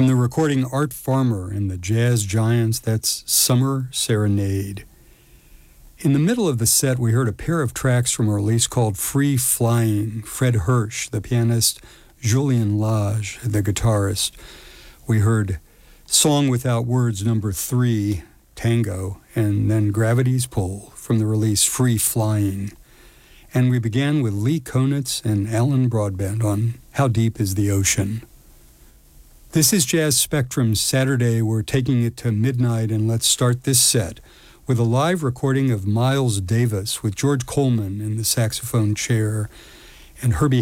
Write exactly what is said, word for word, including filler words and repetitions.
From the recording Art Farmer and the Jazz Giants, that's Summer Serenade. In the middle of the set, we heard a pair of tracks from a release called Free Flying. Fred Hirsch, the pianist, Julian Lage, the guitarist. We heard Song Without Words number three, Tango, and then Gravity's Pull from the release Free Flying. And we began with Lee Konitz and Alan Broadbent on How Deep is the Ocean. This is Jazz Spectrum Saturday. We're taking it to midnight, and let's start this set with a live recording of Miles Davis with George Coleman in the saxophone chair and Herbie